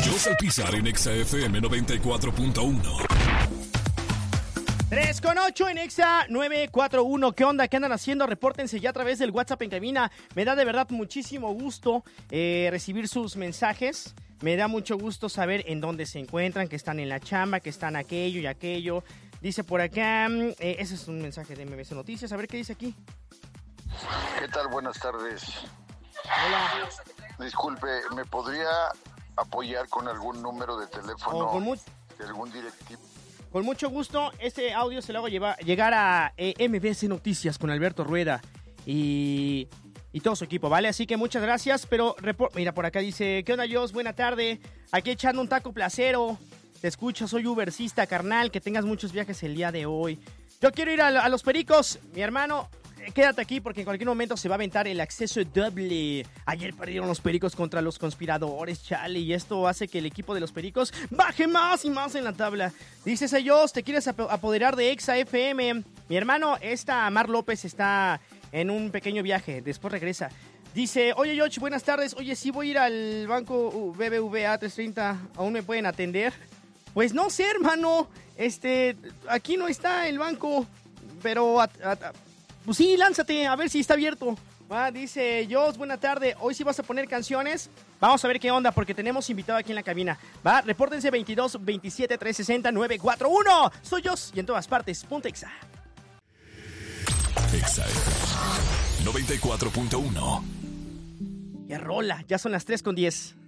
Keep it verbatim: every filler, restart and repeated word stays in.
Josh Alpizar en Exa F M noventa y cuatro punto uno. tres con ocho en Exa nueve cuatro uno. ¿Qué onda? ¿Qué andan haciendo? Repórtense ya a través del WhatsApp en cabina. Me da de verdad muchísimo gusto eh, recibir sus mensajes. Me da mucho gusto saber en dónde se encuentran, que están en la chamba, que están aquello y aquello. Dice por acá, eh, ese es un mensaje de M B C Noticias. A ver qué dice aquí. ¿Qué tal? Buenas tardes. Hola. Disculpe, ¿me podría apoyar con algún número de teléfono Oh, con mu- de algún directivo? Con mucho gusto, este audio se lo hago llevar, llegar a eh, M B C Noticias con Alberto Rueda y, y todo su equipo, ¿vale? Así que muchas gracias, pero repor- mira, por acá dice, ¿qué onda, Jos? Buena tarde, aquí echando un taco placero, te escucho, soy ubercista, carnal, que tengas muchos viajes el día de hoy. Yo quiero ir a, a Los Pericos, mi hermano, eh, quédate aquí porque en cualquier momento se va a aventar el acceso doble. Ayer perdieron los Pericos contra los conspiradores, chale, y esto hace que el equipo de los Pericos baje más y más en la tabla. Dices, ellos, ¿te quieres ap- apoderar de Exa F M? Mi hermano, esta Mar López está en un pequeño viaje, después regresa. Dice, oye, George, buenas tardes. Oye, sí voy a ir al banco B B V A trescientos treinta, ¿aún me pueden atender? Pues no sé, hermano, este, aquí no está el banco, pero, a- a- a- pues sí, lánzate, a ver si está abierto. Va, dice, Jos, buena tarde, hoy sí vas a poner canciones. Vamos a ver qué onda, porque tenemos invitado aquí en la cabina. Va, repórtense veintidós veintisiete trescientos sesenta nueve cuatro uno. Soy Jos y en todas partes, punto Exa. Exa F M noventa y cuatro punto uno. ¡Qué rola! Ya son las tres con diez.